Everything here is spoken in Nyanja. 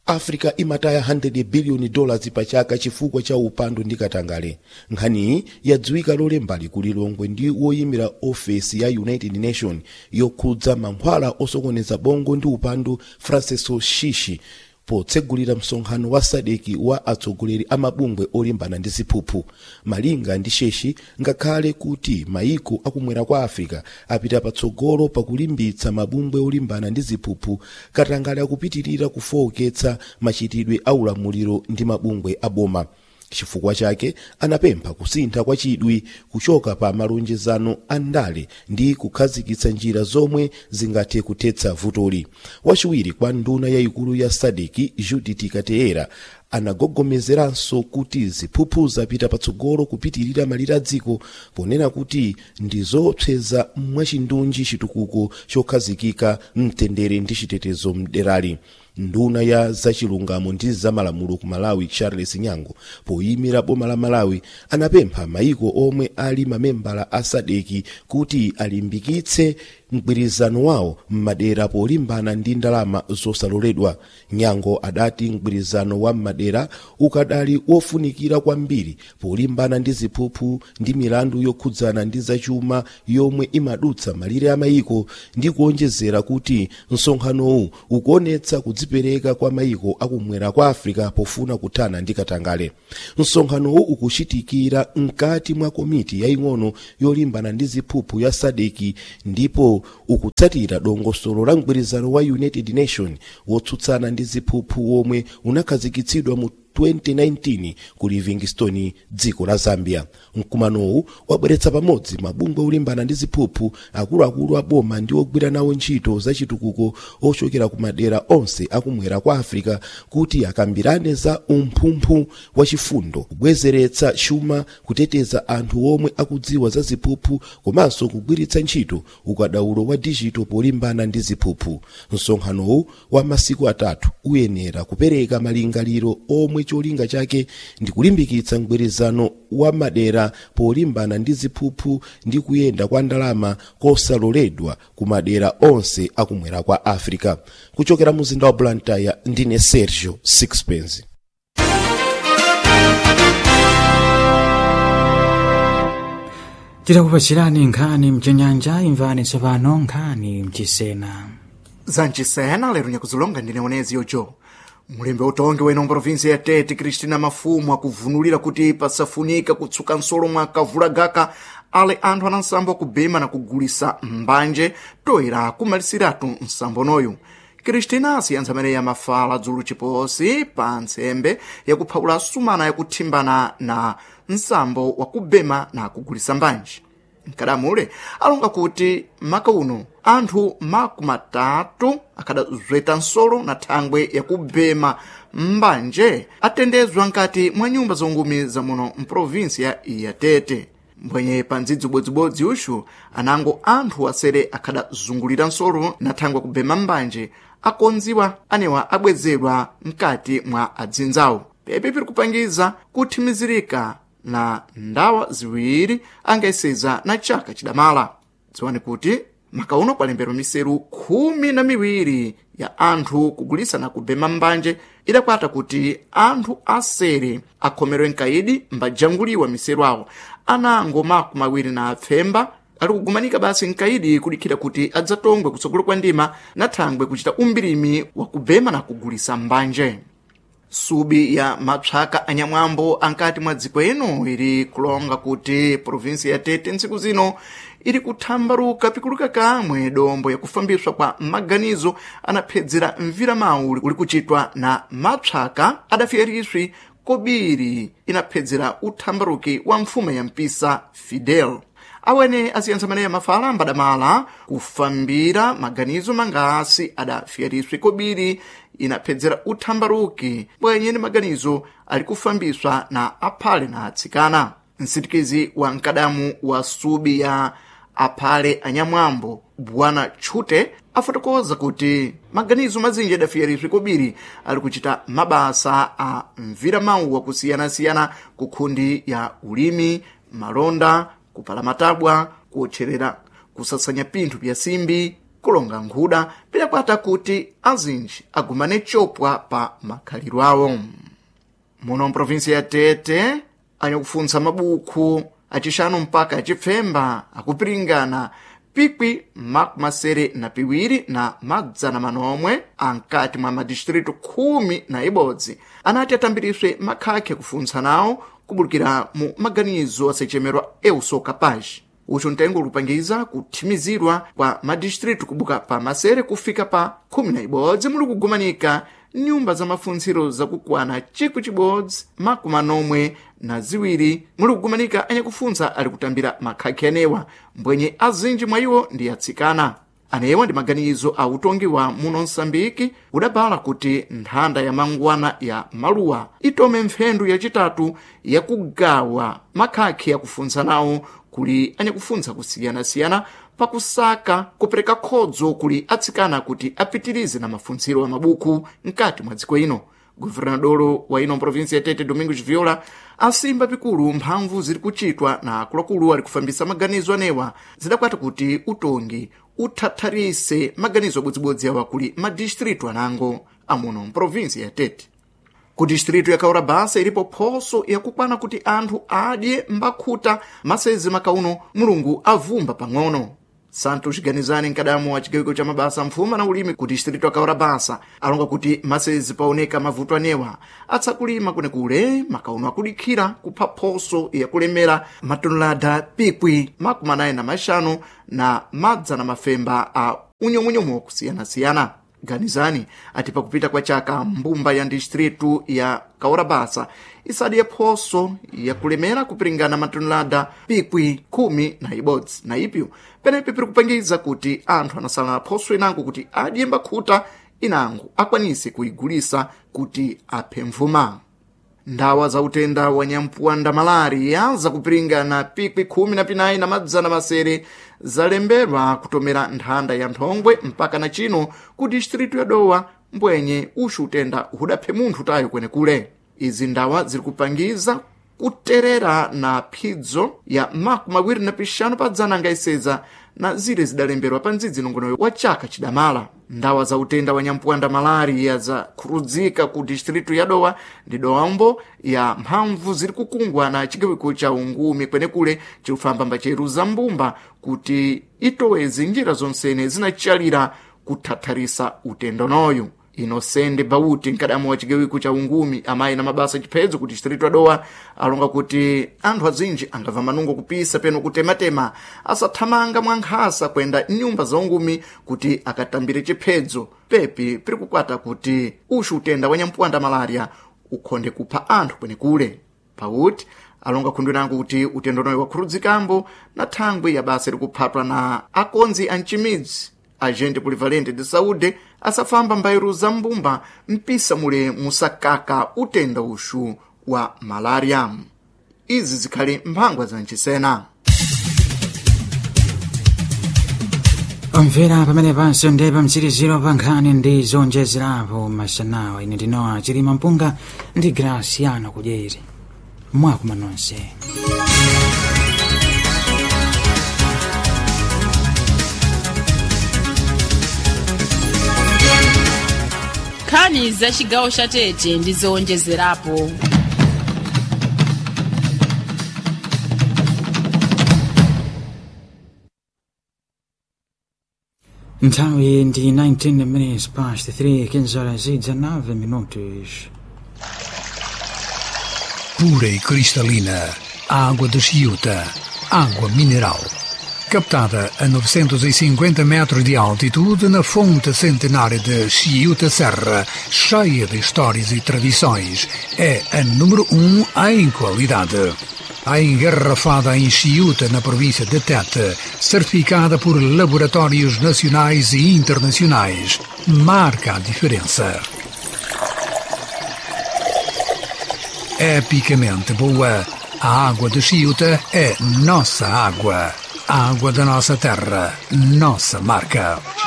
Africa imataya $100 billion pa chaka chifukwa cha upandu ndi katangale. Nkhaniyi yadziwika lolembali ku Lilongwe ndi woyimira ofesi ya United Nations yokhudza mankhwala osokoneza bongo ndi upandu Francis Shishi potsegulira msonkhano wa SADC wa atsogoleri amabungwe olimbana ndi ziphuphu. Malinga ndi Shishi, ngakhale kuti maiko akumwera kwa Africa apita patsogolo pakulimbitsa mabungwe olimbana ndi ziphuphu, katangale akupitirira kufowoketsa machitidwe a ulamuliro ndi mabungwe aboma. Chifukwa chake anapempha kusintha kwa chidwi kuchoka pa malonjezano andale ndi kukhazikitsa njira zomwe zingathe kuthetsa vutoli. Wachiwiri kwa nduna yayikulu ya SADC Judith Kateera anagogomezeranso kuti ziphuphu zapita patsogolo kupitirira malire a dziko, ponena kuti ndizopseza mwachindunji chitukuko chokhazikika mtendere ndi chitetezo mderali. Nduna ya zachilungamo ndi zamalamulo ku Malawi Charles Nyango poyimira boma la Malawi anapempha maiko omwe ali mamembala a SADC kuti alimbikitse mgwirizano wawo m'madera polimbana ndi ndalama zosaloledwa. Nyango adati mgwirizano wa m'madera ukadali wofunikira kwambiri polimbana ndi ziphuphu ndi milandu yokhudzana ndi zachuma yomwe imadutsa malire a maiko, ndi kuonjezera kuti msonkhanowu ukuonetsa kudzipereka kwa maiko akumwera kwa Africa pofuna kuthana ndi katangale. Msonkhanowu ukuchitikira mkati mwa komiti yaying'ono yolimbana ndi ziphuphu ya SADC ndipo ukutsatira dongosolo la mgwirizano wa United Nations wotsutsana ndi ziphuphu womwe unakhazikitsidwa mu 2019 ku Livingstone, dziko la Zambia. Mkumanowu wabweretsa pamodzi mabungwe olimbana ndi ziphuphu, akuluakulu a boma ndi ogwira nawo ntchito zachitukuko ochokera ku madera onse akumwera kwa Africa kuti akambirane za umphumphu wa chifundo, kubwezeretsa chuma, kuteteza anthu omwe akudziwa za ziphuphu, komanso kugwiritsa ntchito ukadaulo wa digital polimbana ndi ziphuphu. Msonkhanowu wa masiku atatu uyenera kupereka malingaliro omwe cholinga chake ndi kulimbikitsa mgwirizano wa madera polimbana ndi ziphuphu ndi kuyenda kwa ndalama kosaloledwa ku madera onse akumwera kwa Africa. Kuchokera mu mzinda wa Blantyre, ndine Sergio Sixpence. Titakupatsirani nkhani mchinyanja, imvani tsopano nkhani mchisena. Zanchisena lero nyakuzilonga ndine Onezi Yojo. Mulembe utongi wena provinsi ya Tete Kristina Mafumu akuvunulira kuti pasafunika kutsuka nsolo mwa Kavulagaka ale anthu anansambo kubema na kugulisa mbanje toera kumalisiratu nsambonoyu. Kristina asiyanzamene ya mafala dzulu chiposi pa nsembe yakuphawula sumana yakuthimbana na nsambo wakubema na kugulisa mbanje. Nkadamule alonga kuti maka uno anthu makumatatu akadazweta nsolo na thangwe yakubema mbanje atendezwa nkati mwa nyumba zongumi za muno mprovinsia ya Tete. Mbwenye pa ndzidzi bodzibodzi ushu anango anthu asere akadazungulira nsolo na thangwe kubema mbanje akonziwa anewa abwezedwa mkati mwa adzinzawo. Pepe piri kupangiza kuthimizirika na ndawa ziwiri angaiseza na chaka chidamala. Dziwani kuti makauno kwalembero miseru 12 ya anthu kugulisa na kubema mbanje idakwata kuti anthu asere akhomerwe nkaidi mbajanguliwa miseru awo. Anango makumawiri na apfemba ali kugumanika basi nkaidi kudikhira kuti adzatongwe kutsogolo kwa ndima na thangwe kuchita umbirimi wa kubema na kugulisa mbanje. Subi ya mapsaka anyamwambo ankati mwa dziko ino iri kulonga kuti provinsi ya Tete ntsiku zino iri kuthambaruka pikuluka kamwe dombo yakufambiswa kwa maganizo anaphedzera mvira mawu uli kuchitwa na mapsaka adafiyariswi kobiri inaphedzera uthambaruki wa mfume ya mpisa Fidel. Awene asiyanzamene ya mafala mbadamala kufambira maganizo mangasi adafiyariswi kobiri inaphedzera uthambaruki bwenyeni maganizo ali kufambiswa na aphale na atsikana. Msitikizi wa nkadamu wa subi ya aphale anyamwambo Bwana Chute afotokoza kuti maganizo mazinji adafiyariswi kobiri ali kuchita mabasa a mvira mawu wa kusiyana-siyana kukhundi ya ulimi, malonda, kupala matabwa, kuotcherera, kusasanya pinthu pya simbi, kulonga nkhuda pinakwata kuti azinji agumane chopwa pa makhalidwe awo. Muno mprovinsi ya Tete anyakufunsa mabuku acixanu mpaka acipfemba akupiringana pikwi makumasere na piwiri na madzana manomwe ankati mwa madistritu 11 anati atambiriswe makhakhe kufunsa nawo kubulukira mu maganizo asechemerwa EUSO Capaz. Ucho ntengo lupangiza kuthimizirwa kwa madistritu kubuka pa masere kufika pa 11 muli kugumanika nyumba za mafunziro zakukwana chikwi chibodzi makumanomwe na ziwiri muli kugumanika anyakufunsa ali kutambira makhakhe anewa mbwenye azinji mwa iwo ndi atsikana. Anewa ndi maganizo a utongi wa muno Msambiki udabala kuti nthanda ya mangwana ya maluwa itome mphendu yacitatu yakugawa makhakhe yakufunsa nawo kuli anyakufunsa kusiyana-siyana pakusaka kupereka khodzo kuli atsikana kuti apitirize na mafunziro ya mabuku mkati mwa dziko ino. Guvernadoro wa ino provinsi ya Tete Domingos Viola asimba pikulu mphamvu ziri kuchitwa na akuluakulu ali kufambisa maganizo anewa zidakwata kuti utongi uthatharise maganizo abodzibodzi awa kuli madistritu anango amuno mprovinsi ya Tete. Ku distritu ya Kaurabasa ilipo phoso yakukwana kuti anthu adye mbakhuta masezi makauno mulungu avumba pang'ono. Santos Ganizani nkadamu wa chigawiko cha mabasa mfuma na ulimi ku distritu ya Kaurabasa alonga kuti masezi paoneka mavuto anewa atsakulima kunekule makauno akulikhira kupha phoso yakulemera matonelada pikwi makumanayi na maxanu na madzana mafemba a unyomunyomo kusiyana-siyana. Ganizani ati pakupita kwa chaka mbumba ya distritu ya Kaurabasa isadi ya phoso ya kulemera kupiringana matonelada pikwi 11 na ipyo penepe piri kupangiza kuti anthu anasala phoso inango kuti adye mbakhuta inango akwanise kuigulisa kuti aphe mvuma. Ndawa za utenda wa nyampuwanda malaria za kupiringana pikwi 14 na madzana masere zalemberwa kutomera nthanda ya nthongwe mpaka na chino ku distritu ya Dowa mbwenye ushu utenda hudaphe munthu tayo kwenekule. Izi ndawa ziri kupangiza kuterera na phidzo ya 25 pa dzana ngaiseza na zire zidalemberwa pa ndzidzi nongono wa chaka chidamala. Ndawa za utenda wa nyampuwanda malaria za kurudzika ku distritu ya Dowa ndi dowambo ya mphamvu ziri kukungwa na chigawiko cha ungumi kwenekule chikufamba mbacheru za mbumba kuti itowezi njira zonsene zinachalira kuthatharisa utendonoyo. Inosende Bauti nkadamu wa chigawiko cha ungumi amayi na mabasa chiphedzo ku distritu ya Dowa alonga kuti anthu azinji angava manungo kupisa peno kutematema asathamanga mwankhasa kwenda nyumba za ungumi kuti akatambire chiphedzo pepi piri kukwata kuti ushu utenda wa nyampuwanda malaria ukhonde kupha anthu kwenekule. Bauti alonga khundwinango kuti utendonoyo wakhurudzikambo na thangwi ya basa likuphatwa na akonzi a mchimidzi agente polivalente de saúde asafamba mbairu za mbumba mpisa mule musakaka utenda ushu wa malaria. Izi zikhali mphangwa za nchisena. Omvera pamene panso ndeba mtsiriziro pa nkhani ndi zonjezerapo masanawa ine ndinowa chilima mpunga ndi Graciano Kudyeri mwakuma nonse. nkhani za chigawo cha Tete ndi zowonjezerapo. Nthawi ndi 19 minutes past 3 kinzora zidza 9 minutos. Pura e cristalina, água de Chiuta, água mineral. Captada a 950 metros de altitude na fonte centenária de Chiuta Serra, cheia de histórias e tradições, é a número 1 em qualidade. A engarrafada em Chiuta, na província de Tete, certificada por laboratórios nacionais e internacionais, marca a diferença. Epicamente boa, a água de Chiuta é nossa água. A água da nossa terra, nossa marca.